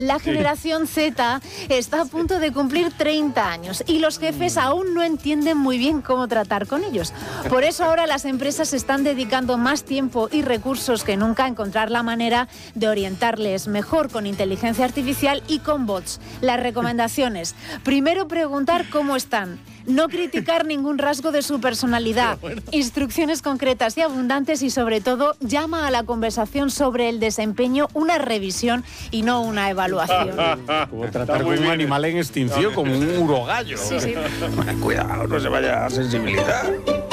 La generación Z está a punto de cumplir 30 años y los jefes aún no entienden muy bien cómo tratar con ellos. Por eso ahora las empresas están dedicando más tiempo y recursos que nunca a encontrar la manera de orientarles mejor con inteligencia artificial y con bots. Las recomendaciones: primero preguntar cómo están. No criticar ningún rasgo de su personalidad. Instrucciones concretas y abundantes y, sobre todo, llama a la conversación sobre el desempeño una revisión y no una evaluación. Como tratar con un animal en extinción, como un urogallo. Sí, sí. Cuidado, no se vaya a sensibilidad.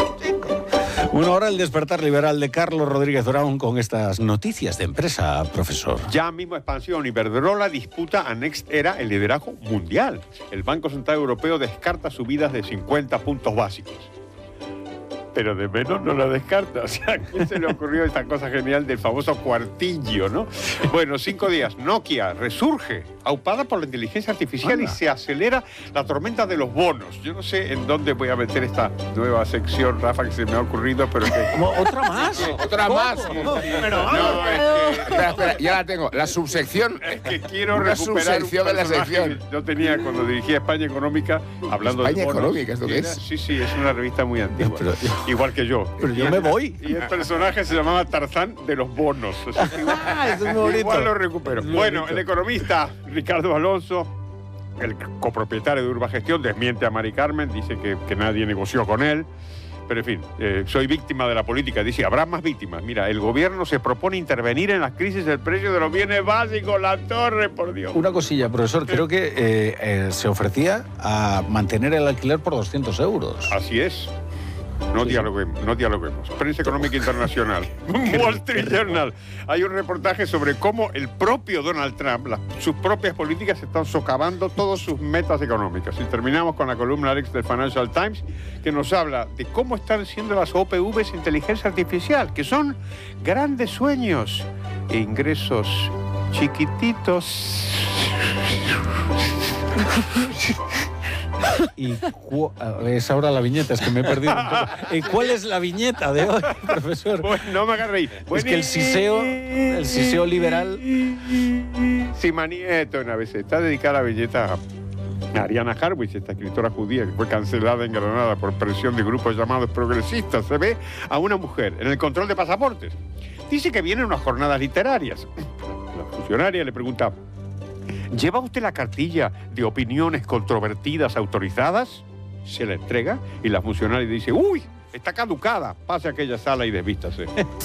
Bueno, ahora el despertar liberal de Carlos Rodríguez Brown con estas noticias de empresa, profesor. Ya mismo expansión. Iberdrola disputa a NextEra el liderazgo mundial. El Banco Central Europeo descarta subidas de 50 puntos básicos. Pero de menos no la descarta. O sea, ¿a quién se le ocurrió esta cosa genial del famoso cuartillo, no? Bueno, 5 días. Nokia resurge, aupada por la inteligencia artificial, y se acelera la tormenta de los bonos. Yo no sé en dónde voy a meter esta nueva sección, Rafa, que se me ha ocurrido, pero que... ¿Otra más? ¿Otra más? Pero, No, es que... Espera, ya la tengo. La subsección. Es que quiero Una recuperar subsección de la sección. que yo tenía cuando dirigía España Económica, hablando España de bonos. Económica, ¿esto qué es? Sí, es una revista muy antigua. Pero- Igual que yo. Pero yo me voy. Y el personaje se llamaba Tarzán de los bonos. O sea, que Eso es muy bonito. igual lo recupero. Muy Bueno, bonito. el economista Ricardo Alonso, el copropietario de Urbagestión, desmiente a Mari Carmen, dice que nadie negoció con él. Pero en fin, soy víctima de la política. Dice, habrá más víctimas. Mira, el gobierno se propone intervenir en las crisis del precio de los bienes básicos. La torre, por Dios. Una cosilla, profesor. Creo que se ofrecía a mantener el alquiler por 200 euros. Así es. No dialoguemos. Prensa Económica Internacional. Wall Street Journal. Hay un reportaje sobre cómo el propio Donald Trump, sus propias políticas, están socavando todas sus metas económicas. Y terminamos con la columna Alex del Financial Times, que nos habla de cómo están siendo las OPVs inteligencia artificial, que son grandes sueños e ingresos chiquititos. Y es ahora la viñeta, es que me he perdido un poco. ¿Cuál es la viñeta de hoy, profesor? Bueno, no me hagas reír. Es que el siseo liberal... Simanieto en ABC está dedicada a la belleza a Ariana Harwitz, esta escritora judía que fue cancelada en Granada por presión de grupos llamados progresistas. Se ve a una mujer en el control de pasaportes. Dice que vienen unas jornadas literarias. La funcionaria le pregunta: ¿lleva usted la cartilla de opiniones controvertidas autorizadas? Se la entrega y la funcionaria dice: ¡uy! Está caducada. Pase a aquella sala y desvístase.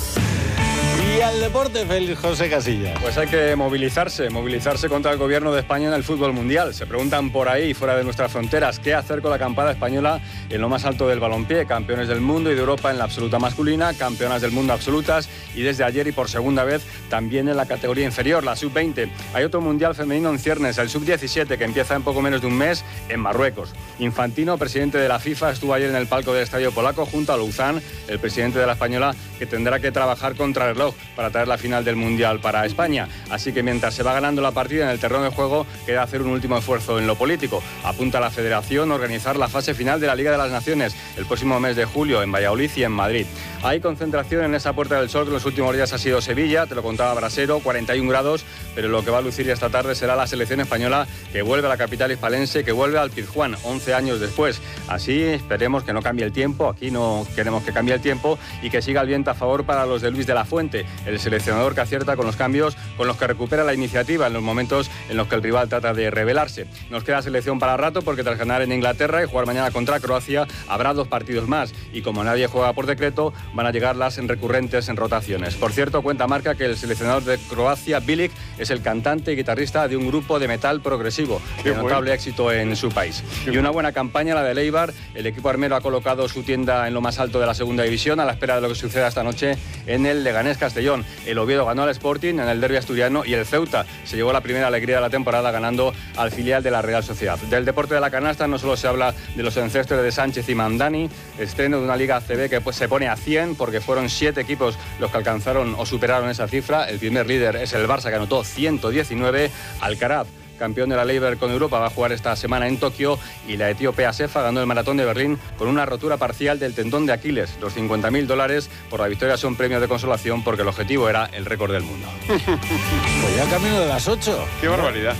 Y al deporte, Félix José Casillas. Pues hay que movilizarse contra el gobierno de España en el fútbol mundial. Se preguntan por ahí, fuera de nuestras fronteras, qué hacer con la acampada española en lo más alto del balompié. Campeones del mundo y de Europa en la absoluta masculina, campeonas del mundo absolutas y desde ayer y por segunda vez también en la categoría inferior, la sub-20. Hay otro mundial femenino en ciernes, el sub-17, que empieza en poco menos de un mes en Marruecos. Infantino, presidente de la FIFA, estuvo ayer en el palco del Estadio Polaco junto a Louzán, el presidente de la española, que tendrá que trabajar contra el reloj para traer la final del Mundial para España. Así que mientras se va ganando la partida en el terreno de juego, queda hacer un último esfuerzo en lo político. Apunta a la Federación a organizar la fase final de la Liga de las Naciones el próximo mes de julio en Valladolid y en Madrid. Hay concentración en esa Puerta del Sol que en los últimos días ha sido Sevilla, te lo contaba Brasero, 41 grados, pero lo que va a lucir esta tarde será la selección española, que vuelve a la capital hispalense, que vuelve al Pizjuán 11 años después. Así esperemos que no cambie el tiempo, aquí no queremos que cambie el tiempo y que siga el viento a favor para los de Luis de la Fuente, el seleccionador que acierta con los cambios, con los que recupera la iniciativa en los momentos en los que el rival trata de rebelarse. Nos queda selección para rato porque tras ganar en Inglaterra y jugar mañana contra Croacia habrá 2 partidos más y como nadie juega por decreto van a llegar las recurrentes en rotaciones. Por cierto, cuenta Marca que el seleccionador de Croacia, Bilic, es el cantante y guitarrista de un grupo de metal progresivo de notable éxito en su país. Y una buena campaña la de Eibar. El equipo armero ha colocado su tienda en lo más alto de la segunda división a la espera de lo que suceda esta noche en el Leganés Castellón. El Oviedo ganó al Sporting en el derbi asturiano y el Ceuta se llevó la primera alegría de la temporada ganando al filial de la Real Sociedad. Del deporte de la canasta no solo se habla de los encestos de Sánchez y Mandani, estreno de una Liga ACB que pues se pone a 100 porque fueron 7 equipos los que alcanzaron o superaron esa cifra. El primer líder es el Barça, que anotó 119. Alcaraz, campeón de la Leiber con Europa, va a jugar esta semana en Tokio, y la etíope Asefa ganó el maratón de Berlín con una rotura parcial del tendón de Aquiles. Los $50.000 por la victoria son premios de consolación porque el objetivo era el récord del mundo. Pues ya camino de las 8. ¡Qué barbaridad!